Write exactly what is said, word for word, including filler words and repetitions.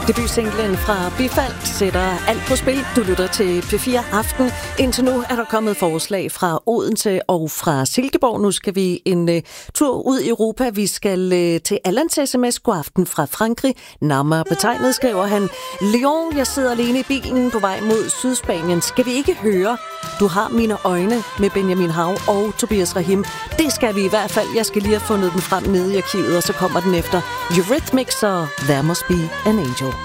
Debutsinglen fra Bifald sætter alt på spil. Du lytter til P fire Aften. Indtil nu er der kommet forslag fra Odense og fra Silkeborg. Nu skal vi en uh, tur ud i Europa. Vi skal uh, til Allans sms. God aften fra Frankrig. Nærmere betegnet skriver han: Lyon, jeg sidder alene i bilen på vej mod Sydspanien. Skal vi ikke høre Du har mine øjne med Benjamin Hav og Tobias Rahim? Det skal vi i hvert fald. Jeg skal lige have fundet den frem nede i arkivet, og så kommer den efter Eurythmics og There Must Be an Angel.